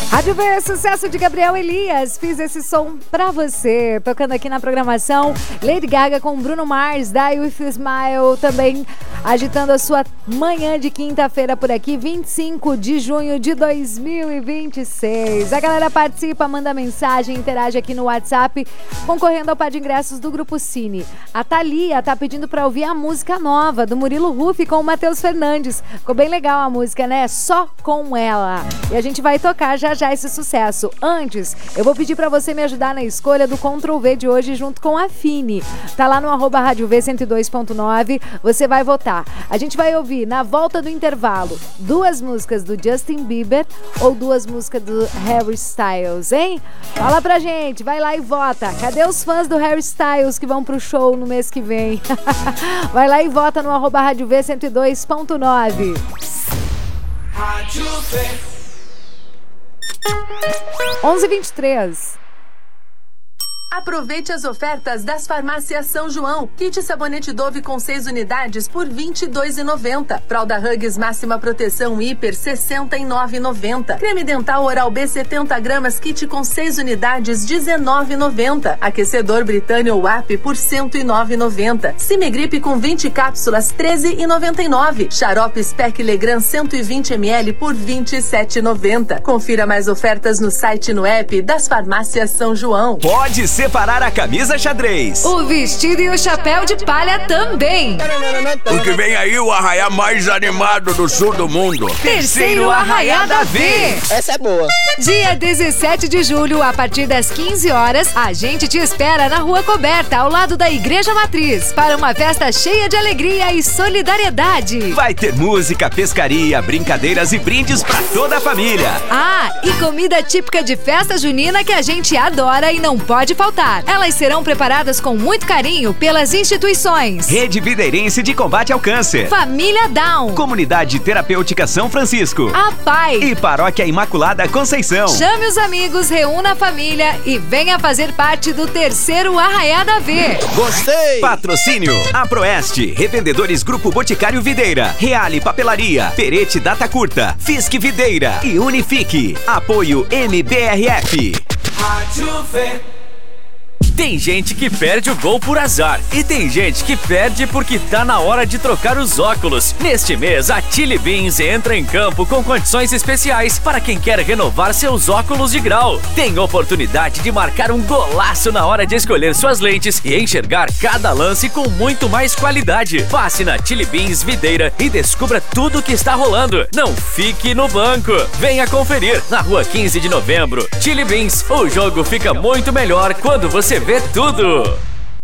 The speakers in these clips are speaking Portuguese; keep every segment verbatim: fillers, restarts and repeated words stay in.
Rádio V, sucesso de Gabriel Elias. Fiz esse som pra você. Tocando aqui na programação, Lady Gaga com Bruno Mars, Die With a Smile, também agitando a sua manhã de quinta-feira por aqui, vinte e cinco de junho de dois mil e vinte e seis. A galera participa, manda mensagem, interage aqui no WhatsApp, concorrendo ao par de ingressos do Grupo Cine. A Thalia tá pedindo pra ouvir a música nova do Murilo Huff com o Matheus Fernandes. Ficou bem legal a música, né? Só com ela. E a gente vai tocar já já esse sucesso. Antes, eu vou pedir pra você me ajudar na escolha do Control V de hoje junto com a Fini. Tá lá no arroba Rádio V cento e dois ponto nove. Você vai votar. A gente vai ouvir, na volta do intervalo, duas músicas do Justin Bieber ou duas músicas do Harry Styles, hein? Fala pra gente, vai lá e vota. Cadê os fãs do Harry Styles que vão pro show no mês que vem? Vai lá e vota no arroba Rádio V cento e dois ponto nove. Rádio V. onze e vinte e três. Aproveite as ofertas das farmácias São João. Kit sabonete Dove com seis unidades por vinte e dois reais e noventa centavos. Fralda Huggies máxima proteção hiper sessenta e nove reais e noventa centavos. Creme dental Oral-B setenta gramas kit com seis unidades dezenove reais e noventa centavos. Aquecedor Britânia W A P por cento e nove reais e noventa centavos. Cimegripe com vinte cápsulas treze reais e noventa e nove centavos. Xarope Spec Legrand cento e vinte mililitros por vinte e sete reais e noventa centavos. Confira mais ofertas no site e no app das farmácias São João. Pode separar a camisa xadrez, o vestido e o chapéu de palha também. Porque vem aí o arraiá mais animado do sul do mundo. Terceiro Arraiá da V. Essa é boa. Dia dezessete de julho, a partir das quinze horas, a gente te espera na Rua Coberta, ao lado da Igreja Matriz, para uma festa cheia de alegria e solidariedade. Vai ter música, pescaria, brincadeiras e brindes pra toda a família. Ah, e comida típica de festa junina que a gente adora e não pode faltar. Elas serão preparadas com muito carinho pelas instituições Rede Videirense de Combate ao Câncer, Família Down, Comunidade Terapêutica São Francisco, a Pai e Paróquia Imaculada Conceição. Chame os amigos, reúna a família e venha fazer parte do terceiro Arraiá da V. Gostei! Patrocínio: Aproeste, Revendedores Grupo Boticário Videira, Reale Papelaria, Perete Data Curta, Fisc Videira e Unifique. Apoio M B R F. Rádio V. Tem gente que perde o gol por azar e tem gente que perde porque tá na hora de trocar os óculos. Neste mês, a Chili Beans entra em campo com condições especiais para quem quer renovar seus óculos de grau. Tem oportunidade de marcar um golaço na hora de escolher suas lentes e enxergar cada lance com muito mais qualidade. Passe na Chili Beans Videira e descubra tudo o que está rolando. Não fique no banco. Venha conferir na rua quinze de novembro. Chili Beans, o jogo fica muito melhor quando você vê tudo.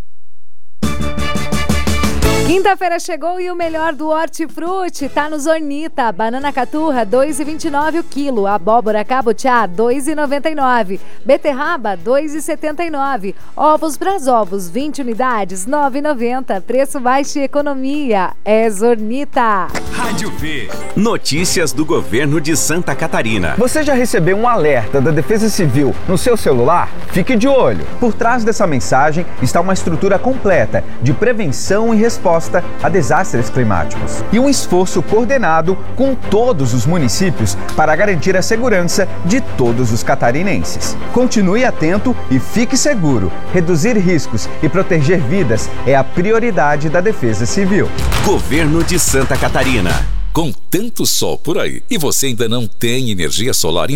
Quinta-feira chegou e o melhor do hortifruti tá no Zornita. Banana caturra, dois reais e vinte e nove centavos o quilo. Abóbora cabotiá, dois reais e noventa e nove centavos. Beterraba, dois reais e setenta e nove centavos. Ovos Brasovos, vinte unidades, nove reais e noventa centavos. Preço baixo e economia. É Zornita. Rádio V. Notícias do governo de Santa Catarina. Você já recebeu um alerta da Defesa Civil no seu celular? Fique de olho. Por trás dessa mensagem está uma estrutura completa de prevenção e resposta a desastres climáticos e um esforço coordenado com todos os municípios para garantir a segurança de todos os catarinenses. Continue atento e fique seguro. Reduzir riscos e proteger vidas é a prioridade da Defesa Civil. Governo de Santa Catarina. Com tanto sol por aí e você ainda não tem energia solar